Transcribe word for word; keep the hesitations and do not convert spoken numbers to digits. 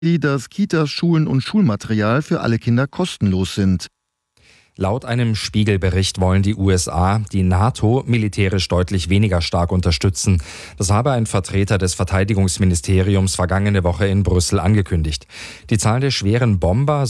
dass Kitas, Schulen und Schulmaterial für alle Kinder kostenlos sind. Laut einem Spiegel-Bericht wollen die U S A die NATO militärisch deutlich weniger stark unterstützen. Das habe ein Vertreter des Verteidigungsministeriums vergangene Woche in Brüssel angekündigt. Die Zahl der schweren Bomber